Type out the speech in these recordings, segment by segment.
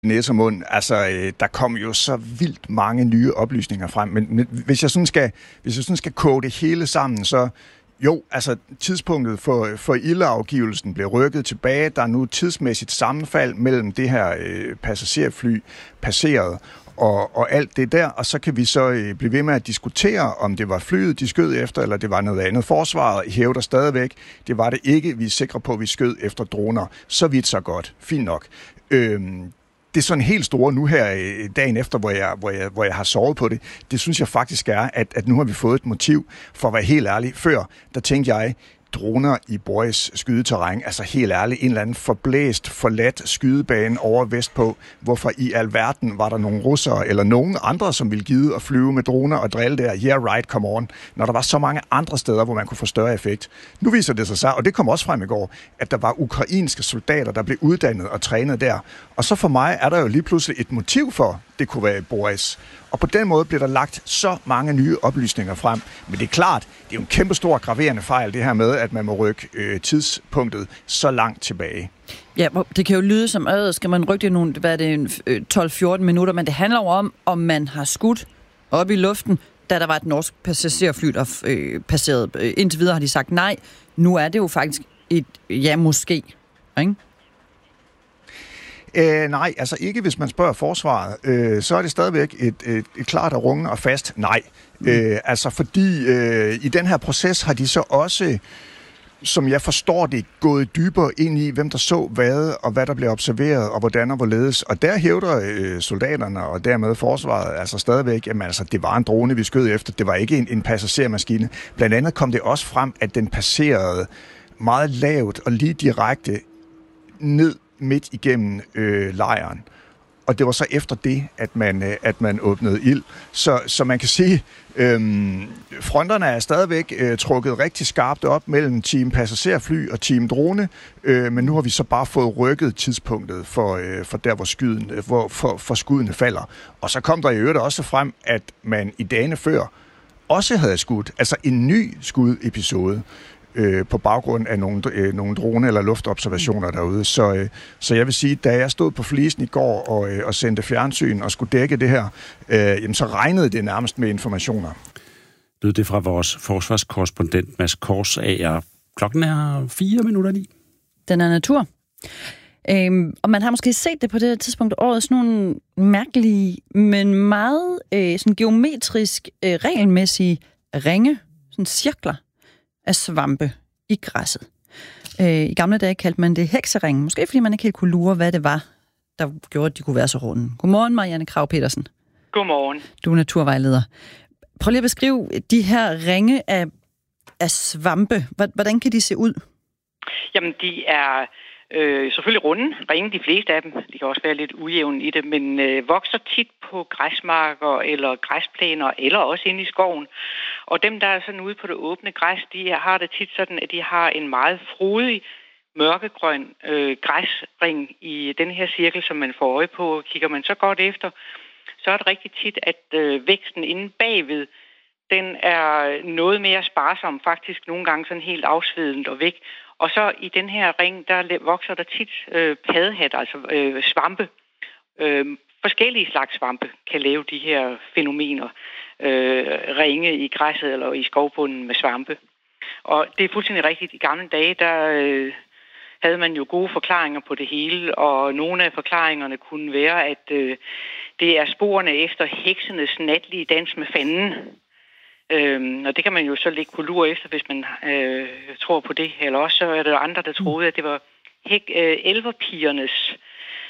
næse og mund. Altså, der kom jo så vildt mange nye oplysninger frem. Men hvis jeg sådan skal koge det hele sammen, så jo, altså tidspunktet for ildeafgivelsen blev rykket tilbage. Der er nu tidsmæssigt sammenfald mellem det her passagerfly passeret og alt det der, og så kan vi så blive ved med at diskutere, om det var flyet, de skød efter, eller det var noget andet. Forsvaret hævder stadigvæk, det var det ikke. Vi er sikre på, at vi skød efter droner. Så vidt, så godt. Fint nok. Det er sådan helt store nu her dagen efter, hvor jeg har sovet på det. Det synes jeg faktisk er, at nu har vi fået et motiv. For at være helt ærlig, før der tænkte jeg, droner i Boris skydeterræn, altså helt ærligt, en eller anden forblæst, forladt skydebane over vestpå. Hvorfor i alverden var der nogle russere eller nogen andre, som ville gide at flyve med droner og drille der? Yeah right, come on. Når der var så mange andre steder, hvor man kunne få større effekt. Nu viser det sig, og det kom også frem i går, at der var ukrainske soldater, der blev uddannet og trænet der. Og så for mig er der jo lige pludselig et motiv for, det kunne være Boris. Og på den måde bliver der lagt så mange nye oplysninger frem. Men det er klart, det er jo en kæmpestor graverende fejl, det her med, at man må rykke tidspunktet så langt tilbage. Ja, det kan jo lyde som, skal man rykke det nogle, 12-14 minutter, men det handler jo om man har skudt op i luften, da der var et norsk passagerfly, der passerede. Indtil videre har de sagt nej. Nu er det jo faktisk et ja, måske, ikke? Nej, altså ikke hvis man spørger forsvaret, så er det stadigvæk et klart og rungende og fast nej. Altså fordi i den her proces har de så også, som jeg forstår det, gået dybere ind i, hvem der så hvad, og hvad der blev observeret, og hvordan og hvorledes. Og der hævder soldaterne, og dermed forsvaret, altså stadigvæk, jamen altså, det var en drone, vi skød efter, det var ikke en passagermaskine. Blandt andet kom det også frem, at den passerede meget lavt og lige direkte ned midt igennem lejren. Og det var så efter det, at man åbnede ild. Så man kan sige, fronterne er stadigvæk trukket rigtig skarpt op mellem team passagerfly og team drone, men nu har vi så bare fået rykket tidspunktet for der, hvor skuddene falder. Og så kom der i øvrigt også frem, at man i dagene før også havde skudt, altså en ny skudepisode, på baggrund af nogle drone- eller luftobservationer derude. Så jeg vil sige, da jeg stod på flisen i går og sendte fjernsyn og skulle dække det her, jamen så regnede det nærmest med informationer. Lød det fra vores forsvarskorrespondent Mads Korsager. Klokken er 9:04. Den er natur. Og man har måske set det på det tidspunkt af året, sådan nogle mærkelige, men meget sådan geometrisk, regelmæssige ringe, sådan cirkler af svampe i græsset. I gamle dage kaldte man det hekseringen, måske fordi man ikke helt kunne lure, hvad det var, der gjorde, at de kunne være så runde. Godmorgen, Marianne Krag Petersen. Godmorgen. Du er naturvejleder. Prøv lige at beskrive de her ringe af svampe. Hvordan kan de se ud? Jamen, de er selvfølgelig runde, ringe de fleste af dem. De kan også være lidt ujævne i det, men vokser tit på græsmarker eller græsplæner, eller også inde i skoven. Og dem, der er sådan ude på det åbne græs, de har det tit sådan, at de har en meget frodig, mørkegrøn græsring i den her cirkel, som man får øje på. Kigger man så godt efter, så er det rigtig tit, at væksten inde bagved, den er noget mere sparsom, faktisk nogle gange sådan helt afsvedent og væk. Og så i den her ring, der vokser der tit paddehat, altså svampe. Forskellige slags svampe kan lave de her fænomener. Ringe i græsset eller i skovbunden med svampe. Og det er fuldstændig rigtigt. I gamle dage, der havde man jo gode forklaringer på det hele, og nogle af forklaringerne kunne være, at det er sporene efter heksenes natlige dans med fanden. Og det kan man jo så lægge på lur efter, hvis man tror på det. Eller også så er der andre, der troede, at det var elverpigernes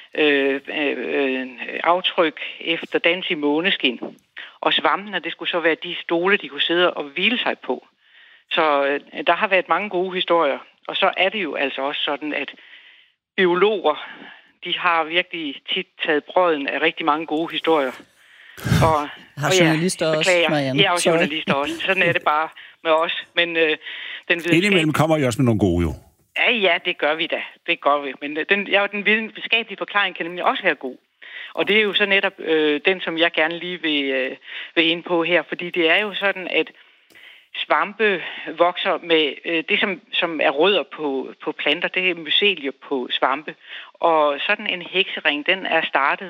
aftryk efter dans i måneskin. Og svampene, det skulle så være de stole, de kunne sidde og hvile sig på. Så der har været mange gode historier. Og så er det jo altså også sådan, at biologer, de har virkelig tit taget brøden af rigtig mange gode historier. Og journalister også, Marianne. Ja, og journalister også. Sådan er det bare med os. Men indimellem kommer I også med nogle gode, jo. Ja, det gør vi da. Det gør vi. Men den videnskabelige forklaring kan nemlig også være god. Og det er jo så netop den, som jeg gerne lige vil ind på her. Fordi det er jo sådan, at svampe vokser med det, som er rødder på planter. Det er mycelier på svampe. Og sådan en heksering, den er startet